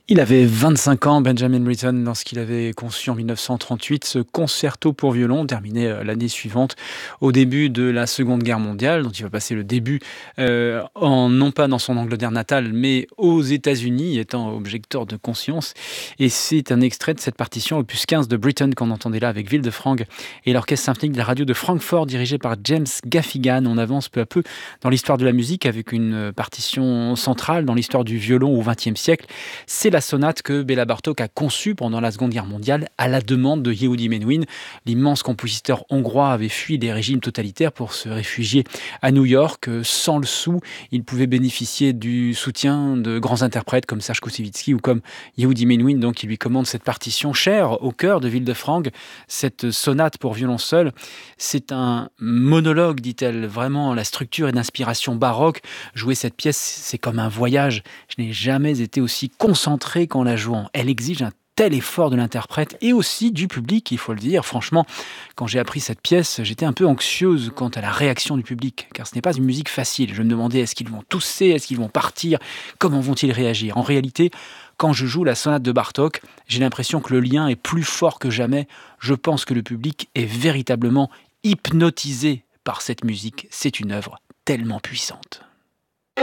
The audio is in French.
Il avait 25 ans, Benjamin Britten, lorsqu'il avait conçu en 1938 ce concerto pour violon, terminé l'année suivante, au début de la Seconde Guerre mondiale, dont il va passer le début, non pas dans son Angleterre natale, mais aux États-Unis, étant objecteur de conscience. Et c'est un extrait de cette partition, opus 15 de Britten, qu'on entendait là avec Wildefranc et l'orchestre symphonique de la radio de Francfort, dirigé par James Gaffigan. On avance peu à peu dans l'histoire de la musique avec une partition centrale dans l'histoire du violon au XXe siècle. C'est la sonate que Béla Bartók a conçue pendant la Seconde Guerre mondiale à la demande de Yehudi Menuhin. L'immense compositeur hongrois avait fui des régimes totalitaires pour se réfugier à New York. Sans le sou, il pouvait bénéficier du soutien de grands interprètes comme Serge Koussevitzky ou comme Yehudi Menuhin. Donc il lui commande cette partition chère au cœur de Wildefranc, cette sonate pour violon seul. C'est un monologue, dit-elle, vraiment la structure et d'inspiration baroque. Jouer cette pièce, c'est comme un voyage. Je n'ai jamais été aussi concentré qu'en la jouant. Elle exige un tel effort de l'interprète et aussi du public, il faut le dire. Franchement, quand j'ai appris cette pièce, j'étais un peu anxieuse quant à la réaction du public, car ce n'est pas une musique facile. Je me demandais, est-ce qu'ils vont tousser, est-ce qu'ils vont partir, comment vont-ils réagir? En réalité, quand je joue la sonate de Bartók, j'ai l'impression que le lien est plus fort que jamais. Je pense que le public est véritablement hypnotisé par cette musique. C'est une œuvre tellement puissante.